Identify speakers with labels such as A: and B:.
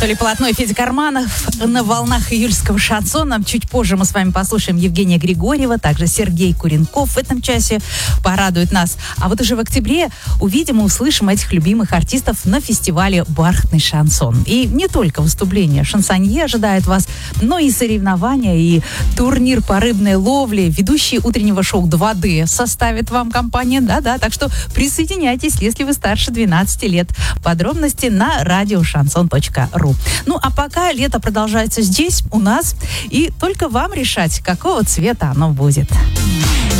A: Анатолий Полотно и Федя Карманов на волнах июльского шансона. Чуть позже мы с вами послушаем Евгения Григорьева, также Сергей Куренков в этом часе порадует нас. А вот уже в октябре увидим и услышим этих любимых артистов на фестивале «Бархатный шансон». И не только выступления шансонье ожидает вас, но и соревнования, и турнир по рыбной ловле. Ведущий утреннего шоу 2D составит вам компанию. Да-да, так что присоединяйтесь, если вы старше 12 лет. Подробности на радиошансон.ру. Ну, а пока лето продолжается здесь, у нас, и только вам решать, какого цвета оно будет.